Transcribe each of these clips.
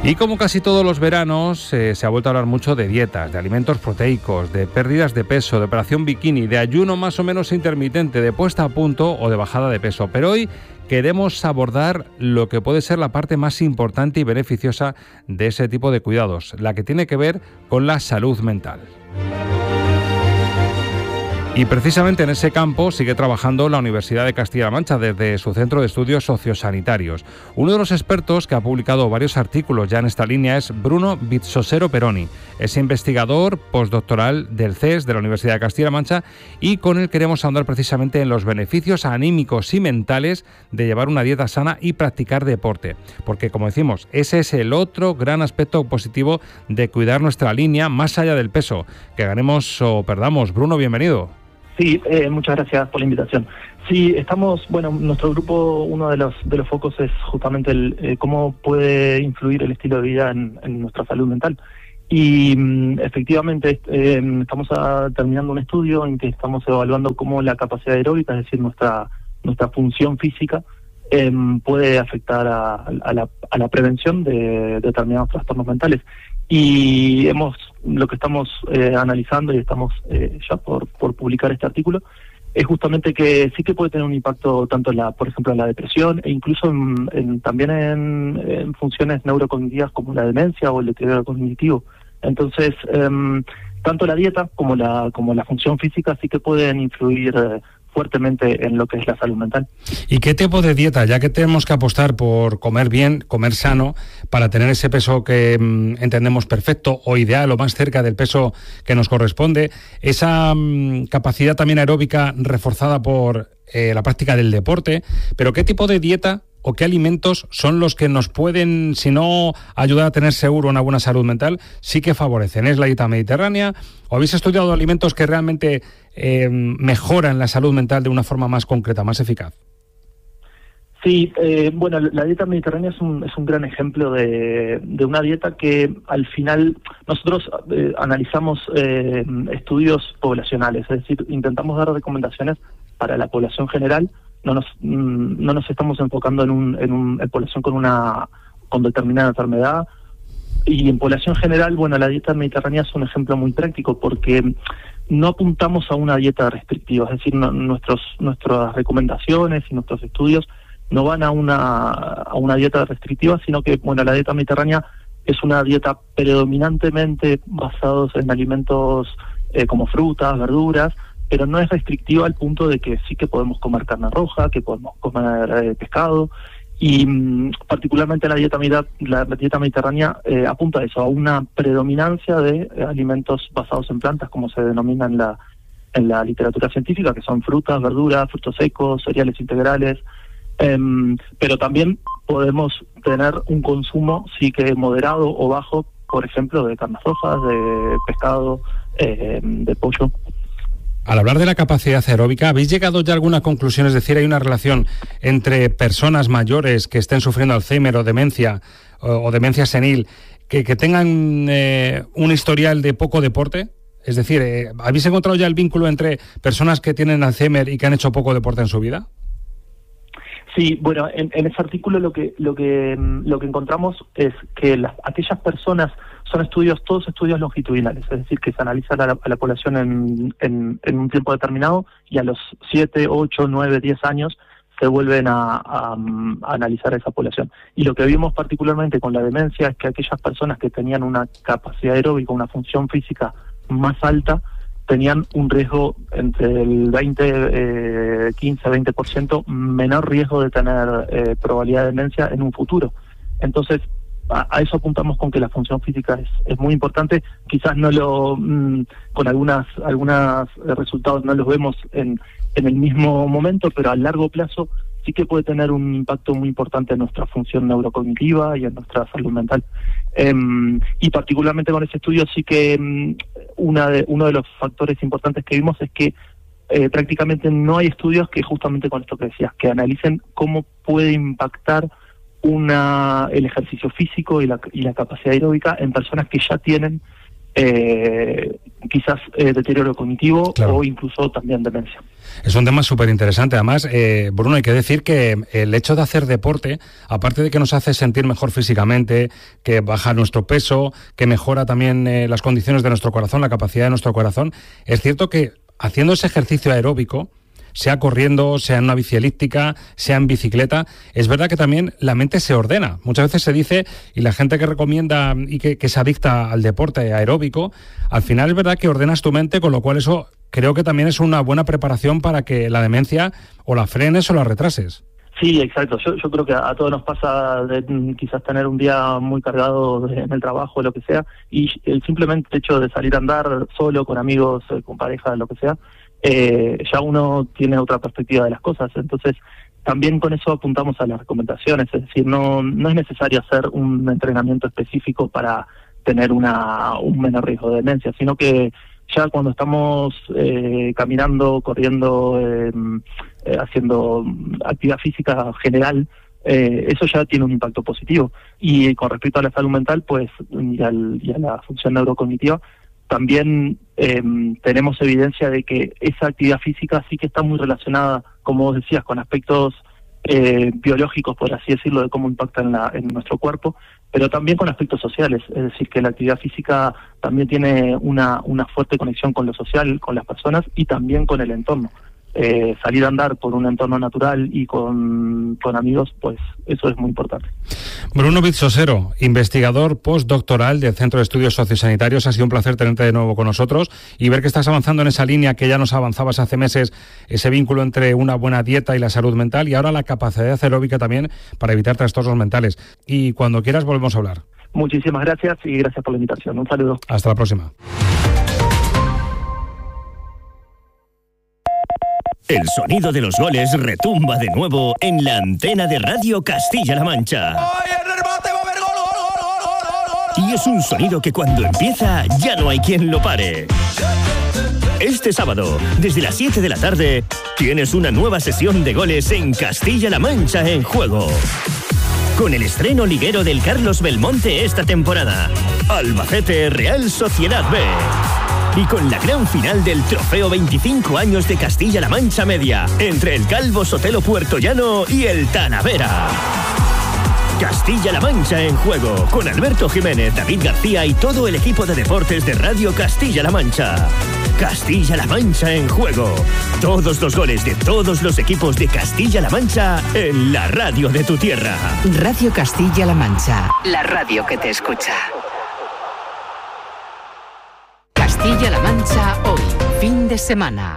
Y como casi todos los veranos, se ha vuelto a hablar mucho de dietas, de alimentos proteicos, de pérdidas de peso, de operación bikini, de ayuno más o menos intermitente, de puesta a punto o de bajada de peso. Pero hoy queremos abordar lo que puede ser la parte más importante y beneficiosa de ese tipo de cuidados, la que tiene que ver con la salud mental. Y precisamente en ese campo sigue trabajando la Universidad de Castilla-La Mancha desde su Centro de Estudios Sociosanitarios. Uno de los expertos que ha publicado varios artículos ya en esta línea es Bruno Bizzosero Peroni. Es investigador postdoctoral del CES de la Universidad de Castilla-La Mancha y con él queremos ahondar precisamente en los beneficios anímicos y mentales de llevar una dieta sana y practicar deporte. Porque, como decimos, ese es el otro gran aspecto positivo de cuidar nuestra línea más allá del peso. Que ganemos o perdamos. Bruno, bienvenido. Sí, muchas gracias por la invitación. Sí, nuestro grupo, uno de los focos es justamente cómo puede influir el estilo de vida en nuestra salud mental. Y efectivamente estamos terminando un estudio en que estamos evaluando cómo la capacidad aeróbica, es decir, nuestra función física, puede afectar a la prevención de determinados trastornos mentales. Y lo que estamos analizando y estamos ya por publicar este artículo es justamente que sí que puede tener un impacto tanto por ejemplo en la depresión e incluso también en funciones neurocognitivas como la demencia o el deterioro cognitivo. Entonces, tanto la dieta como la función física sí que pueden influir fuertemente en lo que es la salud mental. ¿Y qué tipo de dieta? Ya que tenemos que apostar por comer bien, comer sano, para tener ese peso que entendemos perfecto o ideal o más cerca del peso que nos corresponde, esa capacidad también aeróbica reforzada por la práctica del deporte, pero ¿qué tipo de dieta o qué alimentos son los que nos pueden, si no ayudar a tener seguro una buena salud mental, sí que favorecen? ¿Es la dieta mediterránea? ¿O habéis estudiado alimentos que realmente mejoran la salud mental de una forma más concreta, más eficaz? Sí, la dieta mediterránea es un gran ejemplo de una dieta que al final nosotros analizamos estudios poblacionales, es decir, intentamos dar recomendaciones para la población general. No nos estamos enfocando en población con determinada enfermedad, y en población general, la dieta mediterránea es un ejemplo muy práctico porque no apuntamos a una dieta restrictiva, es decir, nuestras recomendaciones y nuestros estudios no van a una dieta restrictiva, sino que la dieta mediterránea es una dieta predominantemente basada en alimentos como frutas, verduras, pero no es restrictiva al punto de que sí que podemos comer carne roja, que podemos comer pescado, y particularmente la dieta mediterránea apunta a eso, a una predominancia de alimentos basados en plantas, como se denomina en la literatura científica, que son frutas, verduras, frutos secos, cereales integrales, pero también podemos tener un consumo sí que moderado o bajo, por ejemplo, de carnes rojas, de pescado, de pollo. Al hablar de la capacidad aeróbica, ¿habéis llegado ya a alguna conclusión? Es decir, ¿hay una relación entre personas mayores que estén sufriendo Alzheimer o demencia senil, que tengan un historial de poco deporte? Es decir, ¿habéis encontrado ya el vínculo entre personas que tienen Alzheimer y que han hecho poco deporte en su vida? Sí, en ese artículo lo que encontramos es que aquellas personas son todos estudios longitudinales, es decir, que se analiza a la población en un tiempo determinado y a los 7, 8, 9, 10 años se vuelven a analizar esa población. Y lo que vimos particularmente con la demencia es que aquellas personas que tenían una capacidad aeróbica, una función física más alta, tenían un riesgo entre el 15-20% menor riesgo de tener probabilidad de demencia en un futuro. Entonces, a eso apuntamos con que la función física es muy importante. Quizás con algunos resultados no los vemos en el mismo momento, pero a largo plazo sí que puede tener un impacto muy importante en nuestra función neurocognitiva y en nuestra salud mental. Y particularmente con ese estudio sí que uno de los factores importantes que vimos es que prácticamente no hay estudios que justamente con esto que decías, que analicen cómo puede impactar el ejercicio físico y la capacidad aeróbica en personas que ya tienen quizás deterioro cognitivo, claro, o incluso también demencia. Es un tema súper interesante. Además, Bruno, hay que decir que el hecho de hacer deporte, aparte de que nos hace sentir mejor físicamente, que baja nuestro peso, que mejora también las condiciones de nuestro corazón, la capacidad de nuestro corazón, es cierto que haciendo ese ejercicio aeróbico, sea corriendo, sea en una bici elíptica, sea en bicicleta, es verdad que también la mente se ordena. Muchas veces se dice, y la gente que recomienda y que se adicta al deporte aeróbico, al final es verdad que ordenas tu mente, con lo cual eso creo que también es una buena preparación para que la demencia o la frenes o la retrases. Sí, exacto. Yo creo que a todos nos pasa de quizás tener un día muy cargado en el trabajo, lo que sea, y el simplemente hecho de salir a andar solo, con amigos, con pareja, lo que sea, ya uno tiene otra perspectiva de las cosas. Entonces, también con eso apuntamos a las recomendaciones, es decir, no es necesario hacer un entrenamiento específico para tener un menor riesgo de demencia, sino que ya cuando estamos caminando, corriendo, haciendo actividad física general, eso ya tiene un impacto positivo. Y con respecto a la salud mental, pues, y a la función neurocognitiva, también tenemos evidencia de que esa actividad física sí que está muy relacionada, como vos decías, con aspectos biológicos, por así decirlo, de cómo impacta en nuestro cuerpo, pero también con aspectos sociales. Es decir, que la actividad física también tiene una fuerte conexión con lo social, con las personas y también con el entorno. Salir a andar por un entorno natural y con amigos, pues eso es muy importante. Bruno Bizzosero, investigador postdoctoral del Centro de Estudios Sociosanitarios, ha sido un placer tenerte de nuevo con nosotros y ver que estás avanzando en esa línea que ya nos avanzabas hace meses, ese vínculo entre una buena dieta y la salud mental, y ahora la capacidad aeróbica también para evitar trastornos mentales. Y cuando quieras volvemos a hablar. Muchísimas gracias y gracias por la invitación. Un saludo. Hasta la próxima. El sonido de los goles retumba de nuevo en la antena de Radio Castilla-La Mancha. Y es un sonido que cuando empieza ya no hay quien lo pare. Este sábado, desde las 7 de la tarde, tienes una nueva sesión de goles en Castilla-La Mancha en juego. Con el estreno liguero del Carlos Belmonte esta temporada, Albacete Real Sociedad B. Y con la gran final del Trofeo 25 años de Castilla-La Mancha Media, entre el Calvo Sotelo Puertollano y el Talavera. Castilla-La Mancha en juego, con Alberto Jiménez, David García y todo el equipo de deportes de Radio Castilla-La Mancha. Castilla-La Mancha en juego. Todos los goles de todos los equipos de Castilla-La Mancha en la radio de tu tierra. Radio Castilla-La Mancha, la radio que te escucha. Castilla-La Mancha hoy, fin de semana.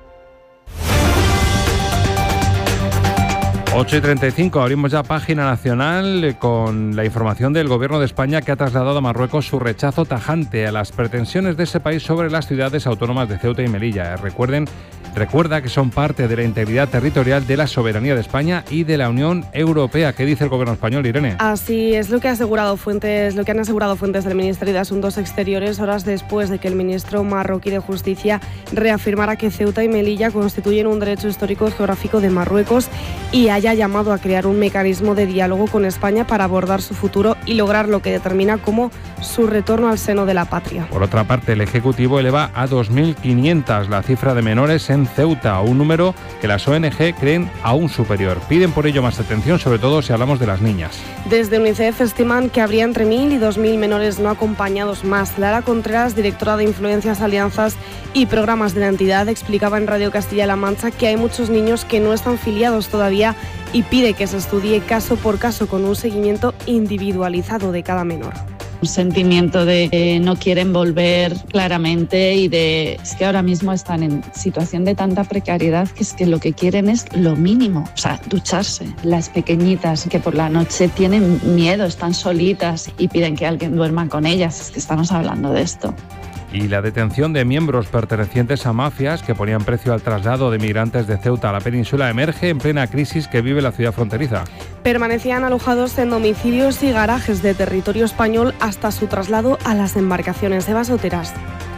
8:35, abrimos ya página nacional con la información del Gobierno de España, que ha trasladado a Marruecos su rechazo tajante a las pretensiones de ese país sobre las ciudades autónomas de Ceuta y Melilla. Recuerda que son parte de la integridad territorial, de la soberanía de España y de la Unión Europea. ¿Qué dice el Gobierno español, Irene? Así es lo que han asegurado fuentes del Ministerio de Asuntos Exteriores, horas después de que el ministro marroquí de Justicia reafirmara que Ceuta y Melilla constituyen un derecho histórico y geográfico de Marruecos y haya llamado a crear un mecanismo de diálogo con España para abordar su futuro y lograr lo que determina como su retorno al seno de la patria. Por otra parte, el Ejecutivo eleva a 2.500 la cifra de menores en Ceuta, un número que las ONG creen aún superior. Piden por ello más atención, sobre todo si hablamos de las niñas. Desde UNICEF estiman que habría entre 1.000 y 2.000 menores no acompañados más. Lara Contreras, directora de Influencias, Alianzas y Programas de la entidad, explicaba en Radio Castilla-La Mancha que hay muchos niños que no están filiados todavía y pide que se estudie caso por caso con un seguimiento individualizado de cada menor. Un sentimiento de que no quieren volver claramente y es que ahora mismo están en situación de tanta precariedad que es que lo que quieren es lo mínimo, o sea, ducharse. Las pequeñitas que por la noche tienen miedo, están solitas y piden que alguien duerma con ellas, es que estamos hablando de esto. Y la detención de miembros pertenecientes a mafias que ponían precio al traslado de migrantes de Ceuta a la península emerge en plena crisis que vive la ciudad fronteriza. Permanecían alojados en domicilios y garajes de territorio español hasta su traslado a las embarcaciones. Eva Soteras.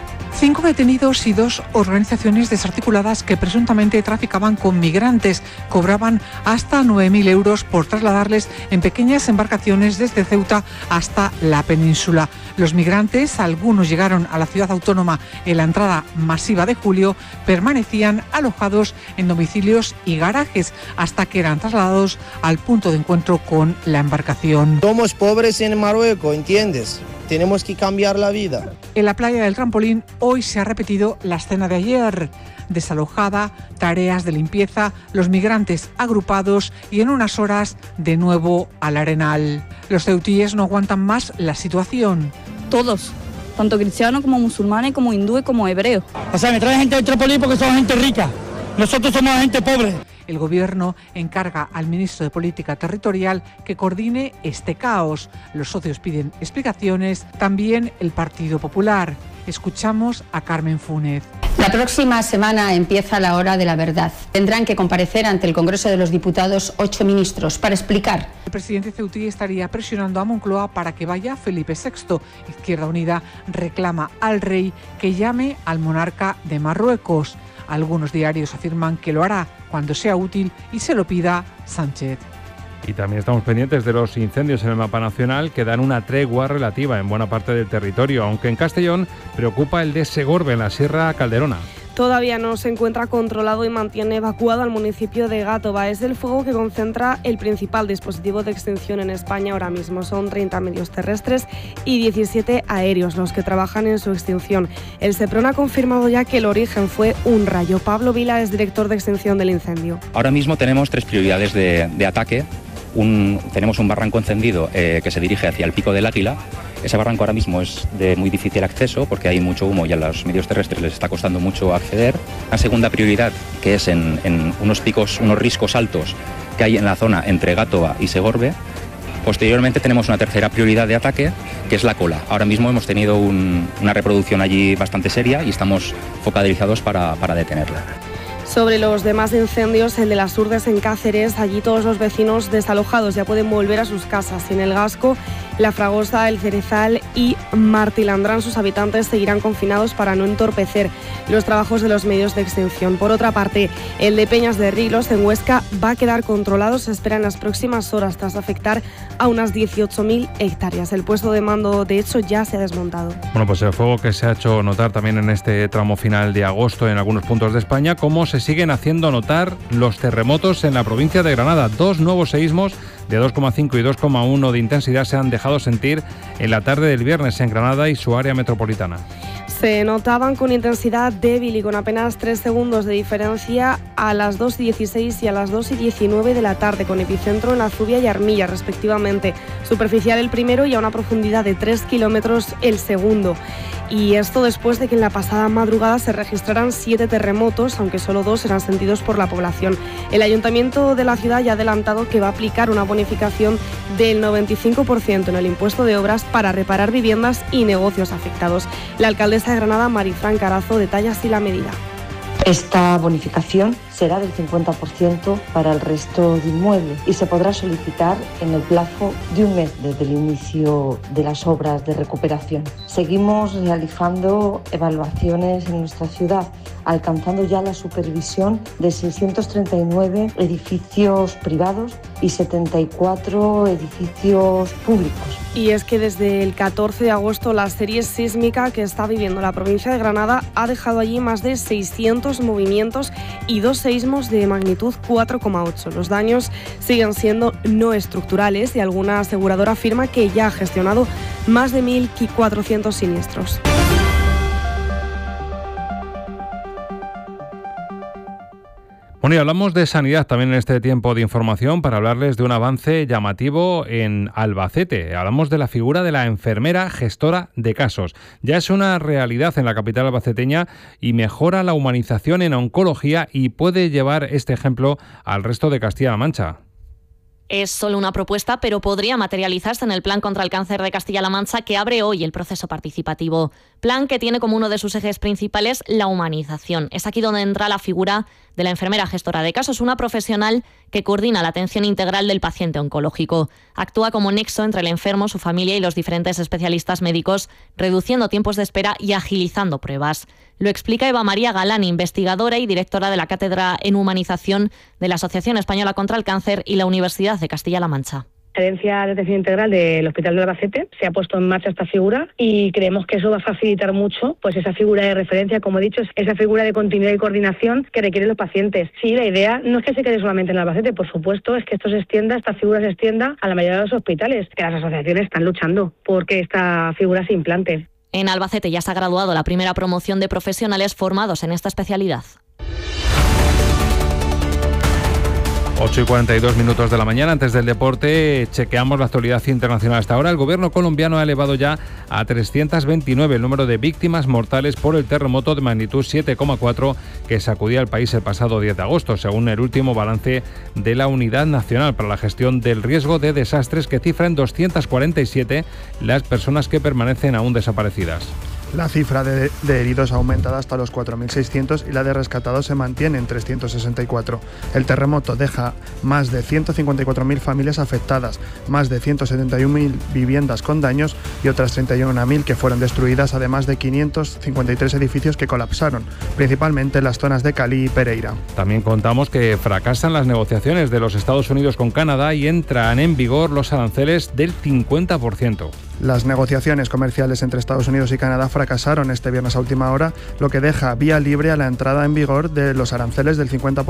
5 detenidos y 2 organizaciones desarticuladas que presuntamente traficaban con migrantes. Cobraban hasta 9.000 euros por trasladarles en pequeñas embarcaciones desde Ceuta hasta la península. Los migrantes, algunos llegaron a la ciudad autónoma en la entrada masiva de julio, permanecían alojados en domicilios y garajes hasta que eran trasladados al punto de encuentro con la embarcación. Somos pobres en Marruecos, ¿entiendes? Tenemos que cambiar la vida. En la playa del Trampolín hoy se ha repetido la escena de ayer. Desalojada, tareas de limpieza, los migrantes agrupados y en unas horas de nuevo al Arenal. Los ceutíes no aguantan más la situación. Todos, tanto cristianos como musulmanes, como hindúes, como hebreos. O sea, me traen gente del Trampolín porque son gente rica. Nosotros somos gente pobre. El Gobierno encarga al ministro de Política Territorial que coordine este caos. Los socios piden explicaciones, también el Partido Popular. Escuchamos a Carmen Fúnez. La próxima semana empieza la hora de la verdad. Tendrán que comparecer ante el Congreso de los Diputados 8 ministros para explicar. El presidente ceutí estaría presionando a Moncloa para que vaya Felipe VI. Izquierda Unida reclama al rey que llame al monarca de Marruecos. Algunos diarios afirman que lo hará cuando sea útil y se lo pida Sánchez. Y también estamos pendientes de los incendios en el mapa nacional que dan una tregua relativa en buena parte del territorio, aunque en Castellón preocupa el de Segorbe, en la Sierra Calderona. Todavía no se encuentra controlado y mantiene evacuado al municipio de Gátova. Es el fuego que concentra el principal dispositivo de extinción en España ahora mismo. Son 30 medios terrestres y 17 aéreos los que trabajan en su extinción. El SEPRON ha confirmado ya que el origen fue un rayo. Pablo Vila es director de extinción del incendio. Ahora mismo tenemos 3 prioridades de ataque. Tenemos un barranco encendido que se dirige hacia el Pico del Águila. Ese barranco ahora mismo es de muy difícil acceso porque hay mucho humo y a los medios terrestres les está costando mucho acceder. La segunda prioridad, que es en unos picos, unos riscos altos que hay en la zona entre Gátova y Segorbe. Posteriormente tenemos una tercera prioridad de ataque, que es la cola. Ahora mismo hemos tenido una reproducción allí bastante seria y estamos focalizados para detenerla. Sobre los demás incendios, el de las Urdes en Cáceres, allí todos los vecinos desalojados ya pueden volver a sus casas. En el Gasco, La Fragosa, El Cerezal y Martilandrán, sus habitantes seguirán confinados para no entorpecer los trabajos de los medios de extinción. Por otra parte, el de Peñas de Riglos, en Huesca, va a quedar controlado, se espera en las próximas horas, tras afectar a unas 18.000 hectáreas. El puesto de mando, de hecho, ya se ha desmontado. Bueno, pues el fuego que se ha hecho notar también en este tramo final de agosto en algunos puntos de España, como se siguen haciendo notar los terremotos en la provincia de Granada. 2 nuevos seísmos de 2,5 y 2,1 de intensidad se han dejado sentir en la tarde del viernes en Granada y su área metropolitana. Se notaban con intensidad débil y con apenas 3 segundos de diferencia a las 2:16 y a las 2:19 de la tarde, con epicentro en Azubia y Armilla, respectivamente. Superficial el primero y a una profundidad de 3 kilómetros el segundo. Y esto después de que en la pasada madrugada se registraran 7 terremotos, aunque solo 2 eran sentidos por la población. El Ayuntamiento de la ciudad ya ha adelantado que va a aplicar una bonificación del 95% en el impuesto de obras para reparar viviendas y negocios afectados. La alcaldesa de Granada, Marifran Carazo, detalla así la medida. Esta bonificación será del 50% para el resto de inmuebles y se podrá solicitar en el plazo de un mes desde el inicio de las obras de recuperación. Seguimos realizando evaluaciones en nuestra ciudad, alcanzando ya la supervisión de 639 edificios privados y 74 edificios públicos. Y es que desde el 14 de agosto la serie sísmica que está viviendo la provincia de Granada ha dejado allí más de 600 movimientos y 2 seísmos de magnitud 4,8. Los daños siguen siendo no estructurales y alguna aseguradora afirma que ya ha gestionado más de 1.400 siniestros. Bueno, y hablamos de sanidad también en este tiempo de información para hablarles de un avance llamativo en Albacete. Hablamos de la figura de la enfermera gestora de casos. Ya es una realidad en la capital albaceteña y mejora la humanización en oncología y puede llevar este ejemplo al resto de Castilla-La Mancha. Es solo una propuesta, pero podría materializarse en el Plan contra el Cáncer de Castilla-La Mancha que abre hoy el proceso participativo. Plan que tiene como uno de sus ejes principales la humanización. Es aquí donde entra la figura de la enfermera gestora de casos, una profesional que coordina la atención integral del paciente oncológico. Actúa como nexo entre el enfermo, su familia y los diferentes especialistas médicos, reduciendo tiempos de espera y agilizando pruebas. Lo explica Eva María Galán, investigadora y directora de la Cátedra en Humanización de la Asociación Española contra el Cáncer y la Universidad de Castilla-La Mancha. La Gerencia de Atención Integral del Hospital de Albacete se ha puesto en marcha esta figura y creemos que eso va a facilitar mucho pues esa figura de referencia, como he dicho, esa figura de continuidad y coordinación que requieren los pacientes. Sí, la idea no es que se quede solamente en Albacete, por supuesto, es que esto se extienda, esta figura se extienda a la mayoría de los hospitales, que las asociaciones están luchando porque esta figura se implante. En Albacete ya se ha graduado la primera promoción de profesionales formados en esta especialidad. 8:42 de la mañana. Antes del deporte, chequeamos la actualidad internacional hasta ahora. El gobierno colombiano ha elevado ya a 329 el número de víctimas mortales por el terremoto de magnitud 7,4 que sacudía al país el pasado 10 de agosto, según el último balance de la Unidad Nacional para la Gestión del Riesgo de Desastres, que cifra en 247 las personas que permanecen aún desaparecidas. La cifra de heridos ha aumentado hasta los 4.600 y la de rescatados se mantiene en 364. El terremoto deja más de 154.000 familias afectadas, más de 171.000 viviendas con daños y otras 31.000 que fueron destruidas, además de 553 edificios que colapsaron, principalmente en las zonas de Cali y Pereira. También contamos que fracasan las negociaciones de los Estados Unidos con Canadá y entran en vigor los aranceles del 50%. Las negociaciones comerciales entre Estados Unidos y Canadá fracasaron este viernes a última hora, lo que deja vía libre a la entrada en vigor de los aranceles del 50%